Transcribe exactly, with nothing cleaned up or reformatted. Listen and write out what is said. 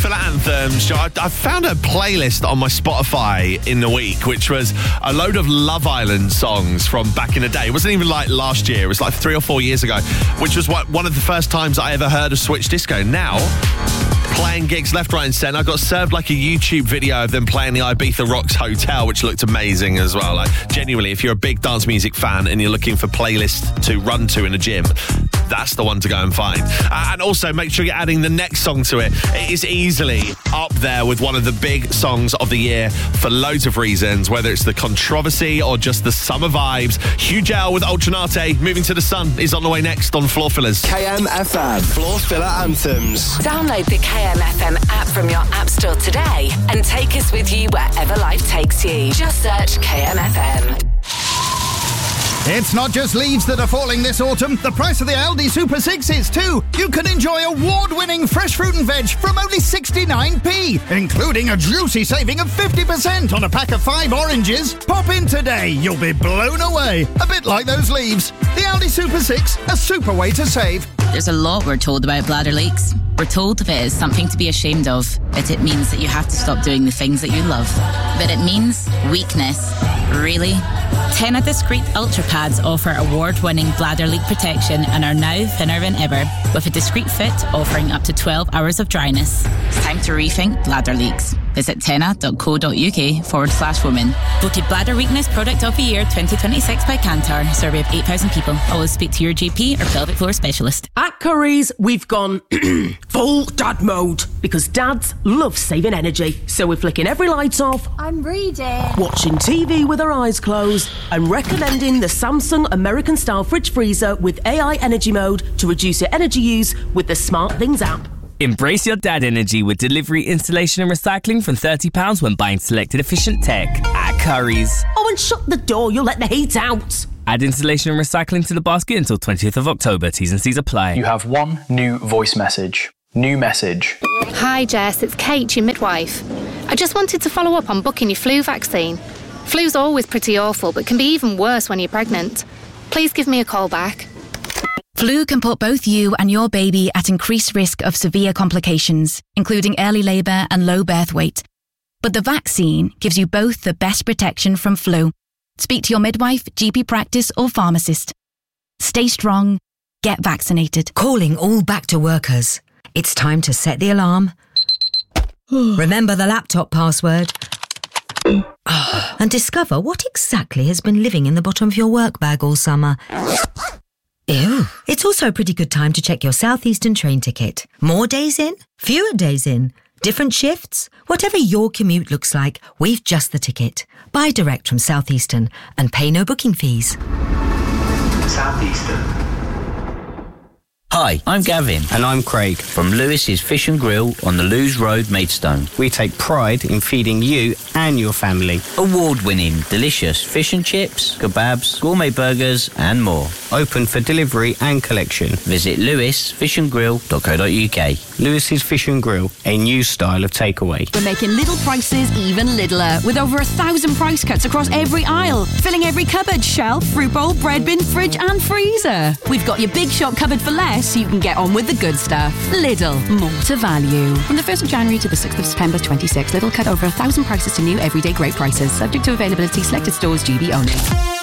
Filler Anthems. I, I found a playlist on my Spotify in the week, which was a load of Love Island songs from back in the day. It wasn't even like last year. It was like three or four years ago, which was what, one of the first times I ever heard of Switch Disco. Now, playing gigs left, right and centre. I got served like a YouTube video of them playing the Ibiza Rocks Hotel, which looked amazing as well. Like, genuinely, if you're a big dance music fan and you're looking for playlists to run to in a gym, that's the one to go and find. Uh, and also, make sure you're adding the next song to it. It is easily up there with one of the big songs of the year for loads of reasons, whether it's the controversy or just the summer vibes. Hugh L with Ultranate, Moving to the Sun, is on the way next on Floor Fillers. K M F M, Floor Filler Anthems. Download the K M F M app from your app store today and take us with you wherever life takes you. Just search K M F M. It's not just leaves that are falling this autumn. The price of the Aldi Super six is too. You can enjoy award-winning fresh fruit and veg from only sixty-nine p, including a juicy saving of fifty percent on a pack of five oranges. Pop in today. You'll be blown away. A bit like those leaves. The Aldi Super six, a super way to save. There's a lot we're told about bladder leaks. We're told if it is something to be ashamed of, that it means that you have to stop doing the things that you love. But it means weakness. Really? Tena Discreet Ultra Pads offer award-winning bladder leak protection and are now thinner than ever, with a discreet fit offering up to twelve hours of dryness. It's time to rethink bladder leaks. Visit tena.co.uk forward slash women. Voted Bladder Weakness Product of the Year twenty twenty-six by Kantar. Survey of eight thousand people. Always speak to your G P or pelvic floor specialist. At Curry's, we've gone full dad mode because dads love saving energy. So we're flicking every light off. I'm reading. Watching T V with our eyes closed and recommending the Samsung American Style Fridge Freezer with A I Energy Mode to reduce your energy use with the Smart Things app. Embrace your dad energy with delivery, installation and recycling from thirty pounds when buying selected efficient tech at Curry's. Oh, and shut the door, you'll let the heat out. Add installation and recycling to the basket until twentieth of October. T's and C's apply. You have one new voice message. New message. Hi Jess, it's Kate, your midwife. I just wanted to follow up on booking your flu vaccine. Flu's always pretty awful, but can be even worse when you're pregnant. Please give me a call back. Flu can put both you and your baby at increased risk of severe complications, including early labour and low birth weight. But the vaccine gives you both the best protection from flu. Speak to your midwife, G P practice or pharmacist. Stay strong. Get vaccinated. Calling all back to workers. It's time to set the alarm. Remember the laptop password. And discover what exactly has been living in the bottom of your work bag all summer. Ew. It's also a pretty good time to check your Southeastern train ticket. More days in, fewer days in, different shifts. Whatever your commute looks like, we've just the ticket. Buy direct from Southeastern and pay no booking fees. Southeastern. Hi, I'm Gavin. And I'm Craig. From Lewis's Fish and Grill on the Lewes Road, Maidstone. We take pride in feeding you and your family award-winning delicious fish and chips, kebabs, gourmet burgers and more. Open for delivery and collection. Visit lewis fish and grill dot co dot uk. Lewis's Fish and Grill, a new style of takeaway. We're making little prices even littler with over a thousand price cuts across every aisle, filling every cupboard, shelf, fruit bowl, bread bin, fridge and freezer. We've got your big shop covered for less so you can get on with the good stuff. Lidl, more to value. From the first of January to the sixth of September twenty-six, Lidl cut over a thousand prices to new everyday great prices, subject to availability, selected stores, G B only.